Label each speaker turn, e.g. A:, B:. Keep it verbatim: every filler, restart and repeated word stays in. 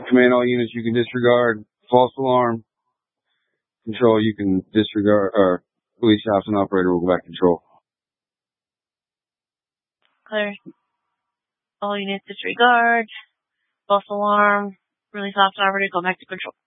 A: Command all units, you can disregard. False alarm. Control, you can disregard. Or police officer and operator will go back to control.
B: Clear. All units disregard. False alarm. Release officer and operator go back to control.